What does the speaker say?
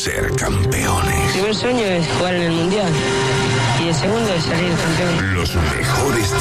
ser campeones. El primer sueño es jugar en el Mundial y el segundo es salir campeón. Los mejores